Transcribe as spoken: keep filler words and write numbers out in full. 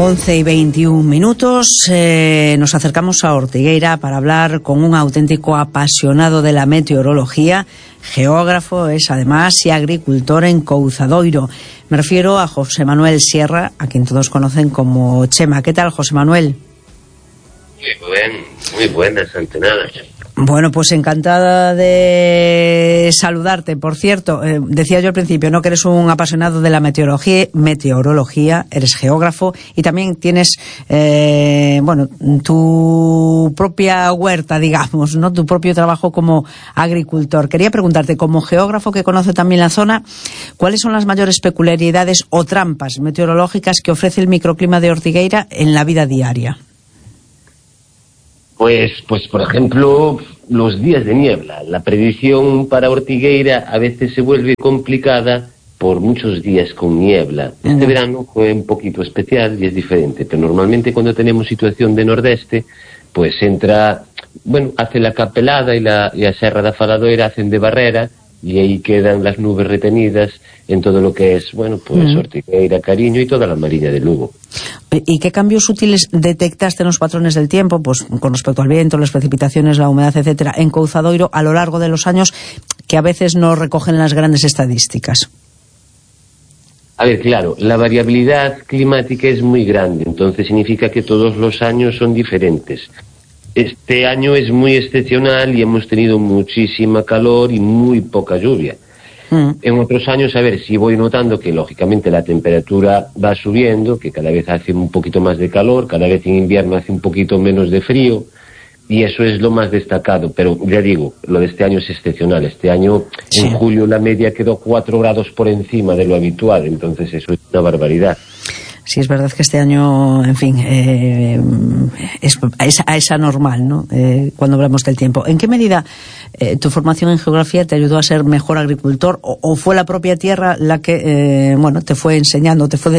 once y veintiún minutos, eh, nos acercamos a Ortigueira para hablar con un auténtico apasionado de la meteorología, geógrafo, es además y agricultor en Couzadoiro. Me refiero a José Manuel Sierra, a quien todos conocen como Chema. ¿Qué tal, José Manuel? Muy buen, muy buenas, ante nada. Bueno, pues encantada de saludarte. Por cierto, eh, decía yo al principio, ¿no?, que eres un apasionado de la meteorología, meteorología, eres geógrafo y también tienes, eh, bueno, tu propia huerta, digamos, ¿no?, tu propio trabajo como agricultor. Quería preguntarte, como geógrafo que conoce también la zona, ¿cuáles son las mayores peculiaridades o trampas meteorológicas que ofrece el microclima de Ortigueira en la vida diaria? Pues, pues por ejemplo, los días de niebla. La predicción para Ortigueira a veces se vuelve complicada por muchos días con niebla. Este uh-huh. verano fue un poquito especial y es diferente, pero normalmente cuando tenemos situación de nordeste, pues entra, bueno, hace la capelada y la, y la Serra da Faladoira hacen de barrera y ahí quedan las nubes retenidas en todo lo que es, bueno, pues uh-huh. Ortigueira, Cariño y toda la Mariña de Lugo. ¿Y qué cambios útiles detectaste en los patrones del tiempo, pues con respecto al viento, las precipitaciones, la humedad, etcétera, en Couzadoiro a lo largo de los años, que a veces no recogen las grandes estadísticas? A ver, claro, la variabilidad climática es muy grande, entonces significa que todos los años son diferentes. Este año es muy excepcional y hemos tenido muchísima calor y muy poca lluvia. Mm. En otros años, a ver, sí voy notando que lógicamente la temperatura va subiendo, que cada vez hace un poquito más de calor, cada vez en invierno hace un poquito menos de frío, y eso es lo más destacado. Pero ya digo, lo de este año es excepcional. Este año, sí. En julio, la media quedó cuatro grados por encima de lo habitual, entonces eso es una barbaridad. Sí, es verdad que este año, en fin, eh, es, es, es anormal, ¿no?, eh, cuando hablamos del tiempo. ¿En qué medida eh, tu formación en geografía te ayudó a ser mejor agricultor o, o fue la propia tierra la que, eh, bueno, te fue enseñando, te fue